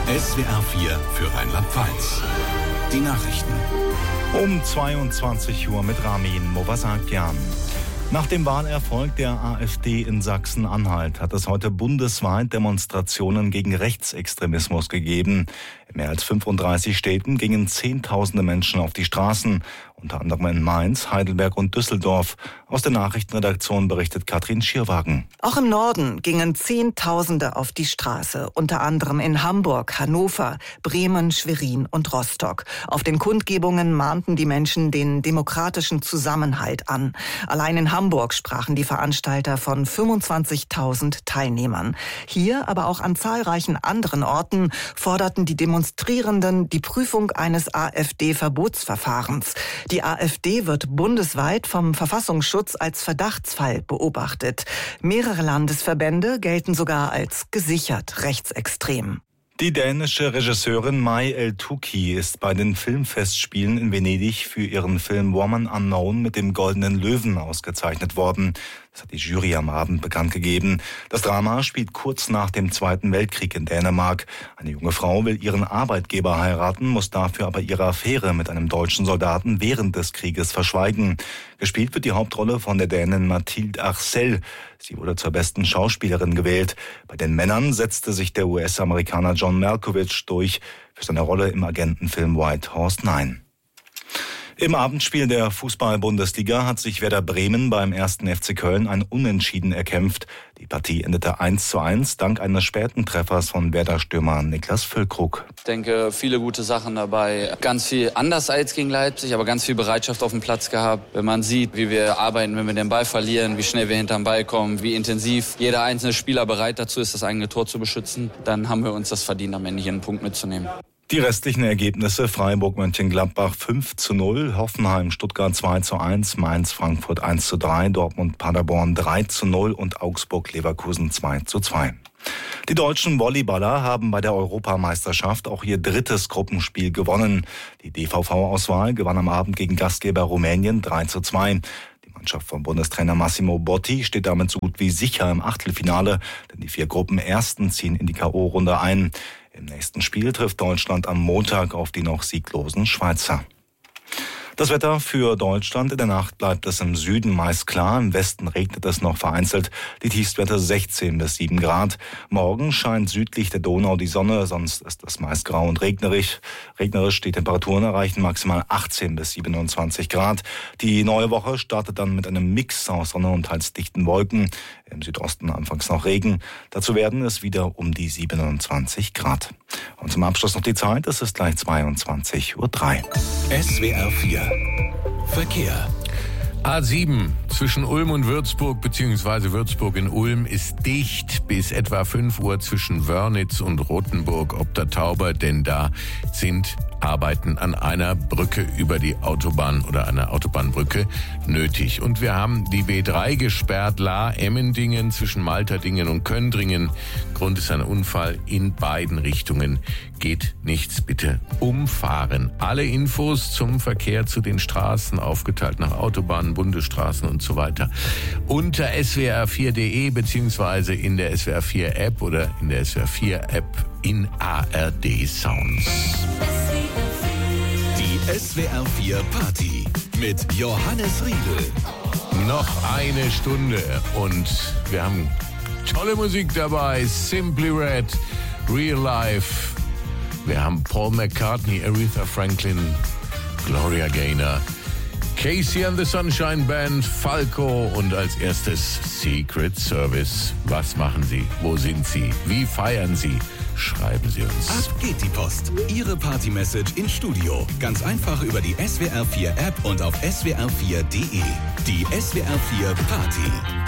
SWR 4 für Rheinland-Pfalz. Die Nachrichten. Um 22 Uhr mit Ramin Movasakian. Nach dem Wahlerfolg der AfD in Sachsen-Anhalt hat es heute bundesweit Demonstrationen gegen Rechtsextremismus gegeben. In mehr als 35 Städten gingen Zehntausende Menschen auf die Straßen, unter anderem in Mainz, Heidelberg und Düsseldorf. Aus der Nachrichtenredaktion berichtet Katrin Schierwagen. Auch im Norden gingen Zehntausende auf die Straße, unter anderem in Hamburg, Hannover, Bremen, Schwerin und Rostock. Auf den Kundgebungen mahnten die Menschen den demokratischen Zusammenhalt an. Allein in Hamburg sprachen die Veranstalter von 25.000 Teilnehmern. Hier, aber auch an zahlreichen anderen Orten, forderten die Demonstrierenden die Prüfung eines AfD-Verbotsverfahrens. Die AfD wird bundesweit vom Verfassungsschutz als Verdachtsfall beobachtet. Mehrere Landesverbände gelten sogar als gesichert rechtsextrem. Die dänische Regisseurin Mai El-Touki ist bei den Filmfestspielen in Venedig für ihren Film Woman Unknown mit dem Goldenen Löwen ausgezeichnet worden. Das hat die Jury am Abend bekannt gegeben. Das Drama spielt kurz nach dem Zweiten Weltkrieg in Dänemark. Eine junge Frau will ihren Arbeitgeber heiraten, muss dafür aber ihre Affäre mit einem deutschen Soldaten während des Krieges verschweigen. Gespielt wird die Hauptrolle von der Dänin Mathilde Arcel. Sie wurde zur besten Schauspielerin gewählt. Bei den Männern setzte sich der US-Amerikaner John Malkovich durch für seine Rolle im Agentenfilm White Horse 9. Im Abendspiel der Fußball-Bundesliga hat sich Werder Bremen beim 1. FC Köln ein Unentschieden erkämpft. Die Partie endete 1:1 dank eines späten Treffers von Werder-Stürmer Niklas Füllkrug. Ich denke, viele gute Sachen dabei. Ganz viel anders als gegen Leipzig, aber ganz viel Bereitschaft auf dem Platz gehabt. Wenn man sieht, wie wir arbeiten, wenn wir den Ball verlieren, wie schnell wir hinterm Ball kommen, wie intensiv jeder einzelne Spieler bereit dazu ist, das eigene Tor zu beschützen, dann haben wir uns das verdient, am Ende hier einen Punkt mitzunehmen. Die restlichen Ergebnisse: Freiburg-Mönchengladbach 5:0, Hoffenheim-Stuttgart 2:1, Mainz-Frankfurt 1:3, Dortmund-Paderborn 3:0 und Augsburg-Leverkusen 2:2. Die deutschen Volleyballer haben bei der Europameisterschaft auch ihr drittes Gruppenspiel gewonnen. Die DVV-Auswahl gewann am Abend gegen Gastgeber Rumänien 3:2. Die Mannschaft von Bundestrainer Massimo Botti steht damit so gut wie sicher im Achtelfinale, denn die 4 Gruppenersten ziehen in die K.O.-Runde ein. Im nächsten Spiel trifft Deutschland am Montag auf die noch sieglosen Schweizer. Das Wetter für Deutschland: in der Nacht bleibt es im Süden meist klar, im Westen regnet es noch vereinzelt, die Tiefstwerte 16 bis 7 Grad. Morgen scheint südlich der Donau die Sonne, sonst ist es meist grau und regnerisch. Die Temperaturen erreichen maximal 18 bis 27 Grad. Die neue Woche startet dann mit einem Mix aus Sonne und teils dichten Wolken. Im Südosten anfangs noch Regen. Dazu werden es wieder um die 27 Grad. Und zum Abschluss noch die Zeit, es ist gleich 22:03 Uhr. SWR 4 Verkehr. A7 zwischen Ulm und Würzburg bzw. Würzburg in Ulm ist dicht bis etwa 5 Uhr zwischen Wörnitz und Rothenburg ob der Tauber, denn da sind Arbeiten an einer Brücke über die Autobahn oder einer Autobahnbrücke nötig. Und wir haben die B3 gesperrt, Lahr-Emmendingen zwischen Malterdingen und Köndringen. Grund ist ein Unfall in beiden Richtungen. Geht nichts, bitte umfahren. Alle Infos zum Verkehr zu den Straßen, aufgeteilt nach Autobahnen, Bundesstraßen und so weiter, unter swr4.de beziehungsweise in der SWR 4 App oder in der SWR 4 App in ARD Sounds. Die SWR 4 Party mit Johannes Riedel. Noch eine Stunde und wir haben tolle Musik dabei. Simply Red, Real Life. Wir haben Paul McCartney, Aretha Franklin, Gloria Gaynor, Casey and the Sunshine Band, Falco und als erstes Secret Service. Was machen Sie? Wo sind Sie? Wie feiern Sie? Schreiben Sie uns. Ab geht die Post. Ihre Party-Message ins Studio. Ganz einfach über die SWR 4 App und auf swr4.de. Die SWR 4 Party.